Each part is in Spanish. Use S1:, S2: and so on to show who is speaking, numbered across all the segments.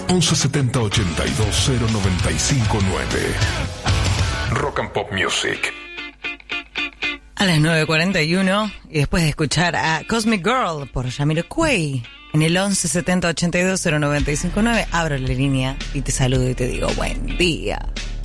S1: 1170 82 0959. Rock and Pop Music.
S2: A las 9:41, y después de escuchar a Cosmic Girl por Jamiroquai, en el 1170 82 0959, abro la línea y te saludo y te digo buen día.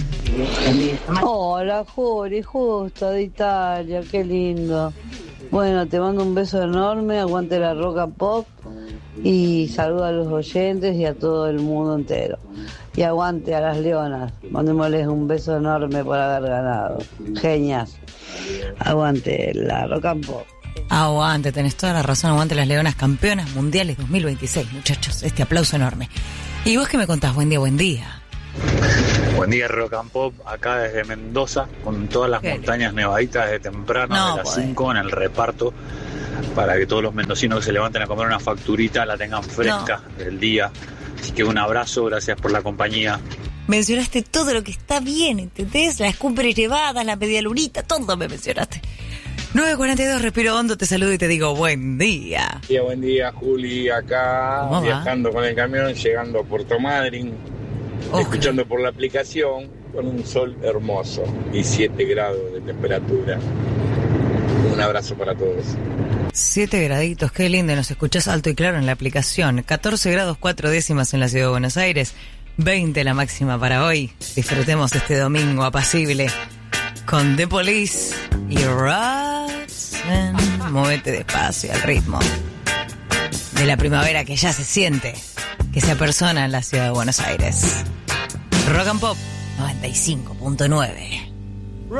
S3: Hola, Juli, justo de Italia, qué lindo. Bueno, te mando un beso enorme, aguante la Rock and Pop y saludo a los oyentes y a todo el mundo entero. Y aguante a las leonas, mandémosles un beso enorme por haber ganado. Genias. Aguante la Rock and Pop.
S2: Aguante, tenés toda la razón, aguante las leonas campeonas mundiales 2026, muchachos, este aplauso enorme. ¿Y vos qué me contás? Buen día, buen día.
S4: Buen día, Rock and Pop, acá desde Mendoza, con todas las montañas nevaditas de temprano, de las 5 en el reparto, para que todos los mendocinos que se levanten a comer una facturita la tengan fresca del día. Así que un abrazo, gracias por la compañía.
S2: Mencionaste todo lo que está bien, ¿entendés? Las cumbres llevadas, la medialunita, todo me mencionaste. 9:42, respiro hondo, te saludo y te digo buen día.
S5: Buen día, Juli, acá viajando con el camión, llegando a Puerto Madryn, escuchando por la aplicación, con un sol hermoso y 7 grados de temperatura. Un abrazo para todos.
S2: 7 graditos, qué lindo, nos escuchás alto y claro en la aplicación. 14 grados 4 décimas en la ciudad de Buenos Aires, 20 la máxima para hoy. Disfrutemos este domingo apacible con The Police y Roxanne. Móvete despacio al ritmo de la primavera que ya se siente, que se apersona en la ciudad de Buenos Aires. Rock and Pop 95.9.